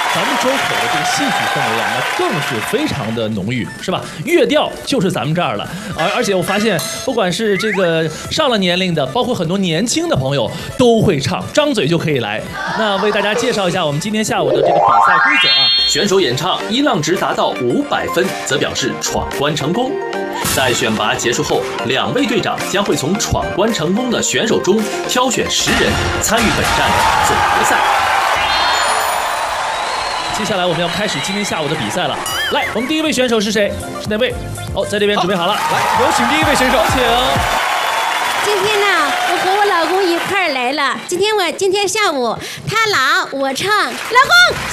咱们周口的这个戏曲氛围啊，那更是非常的浓郁，是吧？乐调就是咱们这儿了，而且我发现，不管是这个上了年龄的，包括很多年轻的朋友都会唱，张嘴就可以来。那为大家介绍一下我们今天下午的这个比赛规则啊。选手演唱一浪值达到500分，则表示闯关成功。在选拔结束后，2位队长将会从闯关成功的选手中挑选10人参与本站的总决赛。接下来我们要开始今天下午的比赛了。来，我们第一位选手是谁？是哪位？哦，在这边准备好了。来，有请第一位选手，请。 今天呢，我和我老公一块儿来了。今天下午他老我唱，老公